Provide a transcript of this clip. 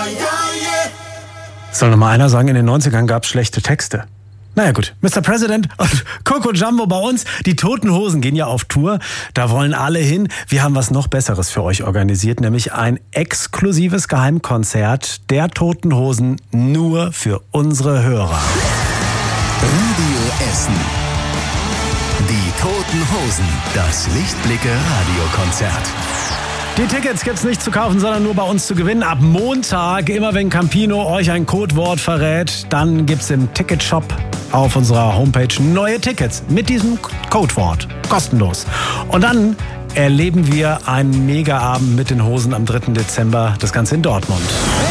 Soll noch mal einer sagen, in den 90ern gab es schlechte Texte. Naja gut, Mr. President und Coco Jumbo bei uns. Die Toten Hosen gehen ja auf Tour. Da wollen alle hin. Wir haben was noch Besseres für euch organisiert, nämlich ein exklusives Geheimkonzert der Toten Hosen nur für unsere Hörer. Radio Essen. Die Toten Hosen. Das Lichtblicke Radiokonzert. Die Tickets gibt's nicht zu kaufen, sondern nur bei uns zu gewinnen. Ab Montag, immer wenn Campino euch ein Codewort verrät, dann gibt's im Ticketshop auf unserer Homepage neue Tickets mit diesem Codewort. Kostenlos. Und dann erleben wir einen Mega-Abend mit den Hosen am 3. Dezember. Das Ganze in Dortmund.